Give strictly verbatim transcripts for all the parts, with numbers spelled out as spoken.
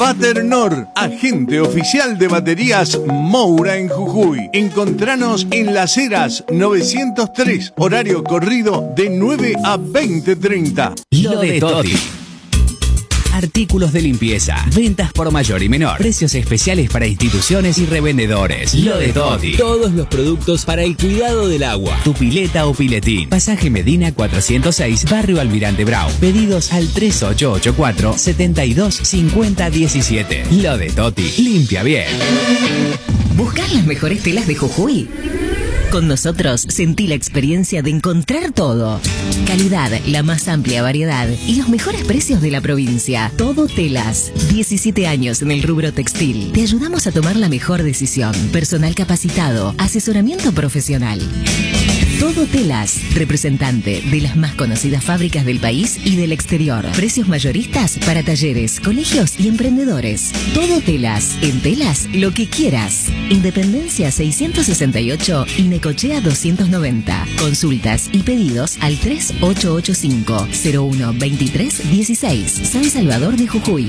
Baternor, agente oficial de baterías Moura en Jujuy. Encontranos en Las Heras novecientos tres, horario corrido de nueve a veinte treinta. Lo de Toti. Artículos de limpieza, ventas por mayor y menor, precios especiales para instituciones y revendedores. Lo de Toti. Todos los productos para el cuidado del agua. Tu pileta o piletín. Pasaje Medina cuatrocientos seis, Barrio Almirante Brown. Pedidos al tres ocho ocho cuatro, setenta y dos, cincuenta diecisiete. Lo de Toti. Limpia bien. ¿Buscar las mejores telas de Jujuy? Con nosotros sentí la experiencia de encontrar todo. Calidad, la más amplia variedad y los mejores precios de la provincia. Todo Telas. diecisiete años en el rubro textil. Te ayudamos a tomar la mejor decisión. Personal capacitado. Asesoramiento profesional. Todo Telas. Representante de las más conocidas fábricas del país y del exterior. Precios mayoristas para talleres, colegios y emprendedores. Todo Telas. En telas, lo que quieras. Independencia seiscientos sesenta y ocho y Necochea doscientos noventa. Consultas y pedidos al tres ocho ocho cinco, cero uno veintitrés dieciséis. San Salvador de Jujuy.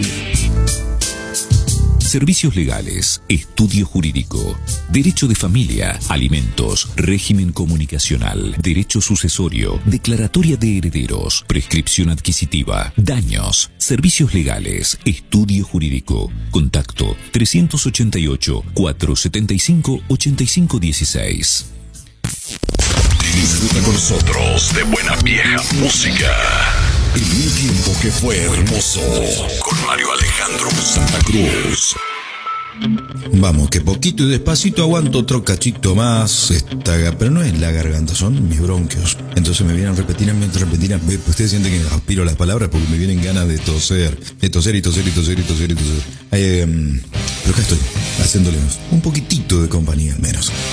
Servicios legales, estudio jurídico, derecho de familia, alimentos, régimen comunicacional, derecho sucesorio, declaratoria de herederos, prescripción adquisitiva, daños, servicios legales, estudio jurídico. Contacto tres ochenta y ocho, cuatrocientos setenta y cinco, ochenta y cinco dieciséis. Disfruta con nosotros de buena vieja música. En un tiempo que fue hermoso, con Mario Alejandro Santa Cruz. Vamos, que poquito y despacito aguanto otro cachito más. Esta, pero no es la garganta, son mis bronquios. Entonces me vienen repentinamente, repentinamente. Ustedes sienten que aspiro las palabras porque me vienen ganas de toser. De toser y toser y toser y toser y toser. Eh, pero acá estoy, haciéndole un poquitito de compañía, menos.